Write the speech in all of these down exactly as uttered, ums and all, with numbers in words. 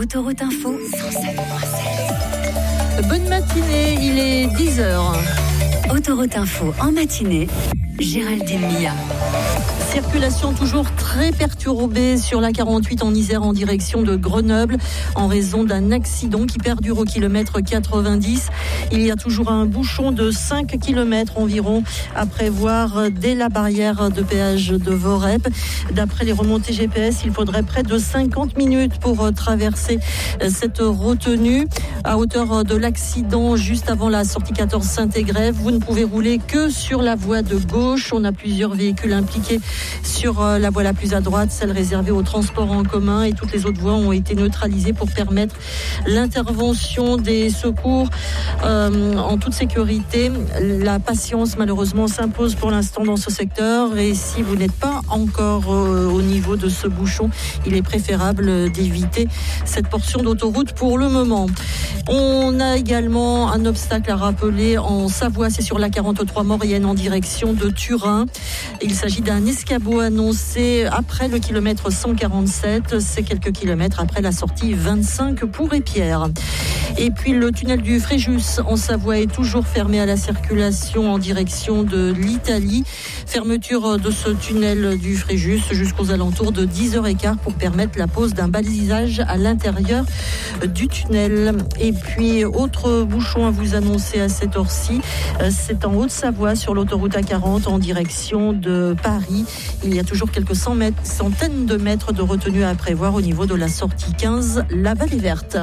Autoroute Info, cent sept virgule sept. Bonne matinée, il est dix heures. Autoroute Info en matinée, Géraldine Mia. Circulation toujours très perturbée sur la quarante-huit en Isère en direction de Grenoble en raison d'un accident qui perdure au kilomètre quatre-vingt-dix. Il y a toujours un bouchon de cinq kilomètres environ à prévoir dès la barrière de péage de Vorep. D'après les remontées G P S, il faudrait près de cinquante minutes pour traverser cette retenue. À hauteur de l'accident, juste avant la sortie quatorze Saint-Égrève, vous ne pouvez rouler que sur la voie de gauche. On a plusieurs véhicules impliqués sur la voie la plus à droite, celle réservée aux transports en commun, et toutes les autres voies ont été neutralisées pour permettre l'intervention des secours euh, en toute sécurité. La patience malheureusement s'impose pour l'instant dans ce secteur, et si vous n'êtes pas encore euh, au niveau de ce bouchon, il est préférable d'éviter cette portion d'autoroute pour le moment. On a également un obstacle à rappeler en Savoie, c'est sur la quarante-trois Maurienne en direction de Turin. Il s'agit d'un escabeau annoncé après le kilomètre cent quarante-sept, c'est quelques kilomètres après la sortie vingt-cinq pour Épierre. Et puis le tunnel du Fréjus en Savoie est toujours fermé à la circulation en direction de l'Italie. Fermeture de ce tunnel du Fréjus jusqu'aux alentours de dix heures quinze pour permettre la pose d'un balisage à l'intérieur du tunnel. Et puis autre bouchon à vous annoncer à cette heure-ci, c'est en Haute-Savoie sur l'autoroute A quarante en direction de Paris. Il y a toujours quelques centaines de mètres de retenue à prévoir au niveau de la sortie quinze, la Vallée Verte.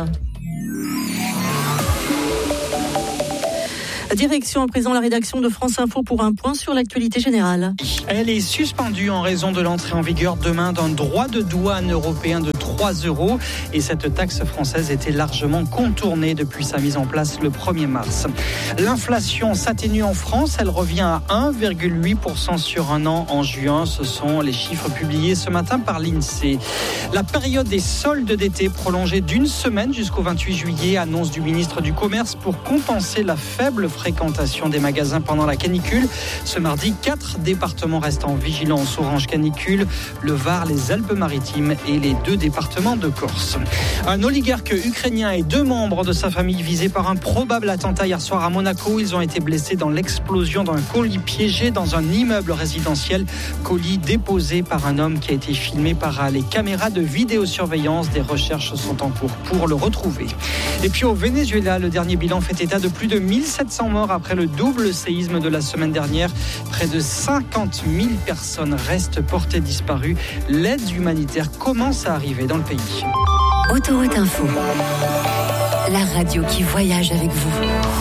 Direction à présent la rédaction de France Info pour un point sur l'actualité générale. Elle est suspendue en raison de l'entrée en vigueur demain d'un droit de douane européen de trois euros. Et cette taxe française était largement contournée depuis sa mise en place le premier mars. L'inflation s'atténue en France. Elle revient à un virgule huit pour cent sur un an en juin. Ce sont les chiffres publiés ce matin par l'INSEE. La période des soldes d'été prolongée d'une semaine jusqu'au vingt-huit juillet, annonce du ministre du Commerce pour compenser la faible fréquentation des magasins pendant la canicule. Ce mardi, quatre départements restent en vigilance orange canicule, le Var, les Alpes-Maritimes et les deux départements de Corse. Un oligarque ukrainien et deux membres de sa famille visés par un probable attentat hier soir à Monaco. Ils ont été blessés dans l'explosion d'un colis piégé dans un immeuble résidentiel. Colis déposé par un homme qui a été filmé par les caméras de vidéosurveillance. Des recherches sont en cours pour le retrouver. Et puis au Venezuela, le dernier bilan fait état de plus de mille sept cents morts après le double séisme de la semaine dernière. Près de cinquante mille personnes restent portées disparues. L'aide humanitaire commence à arriver dans le pays. Autoroute Info, la radio qui voyage avec vous.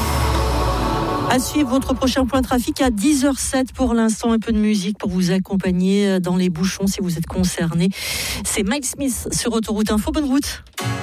À suivre votre prochain point trafic à dix heures sept. Pour l'instant, un peu de musique pour vous accompagner dans les bouchons si vous êtes concerné. C'est Mike Smith sur Autoroute Info. Bonne route.